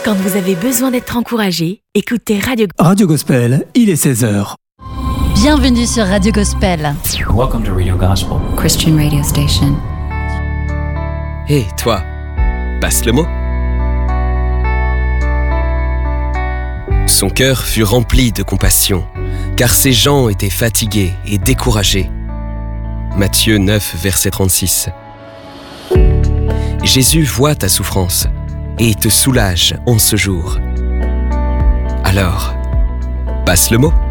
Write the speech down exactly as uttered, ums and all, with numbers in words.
Quand vous avez besoin d'être encouragé, écoutez Radio... Radio Gospel, il est seize heures. Bienvenue sur Radio Gospel. Welcome to Radio Gospel, Christian radio station. Hé, hey, toi, passe le mot. Son cœur fut rempli de compassion, car ces gens étaient fatigués et découragés. Matthieu neuf, verset trente-six. Jésus voit ta souffrance et te soulage en ce jour. Alors, passe le mot.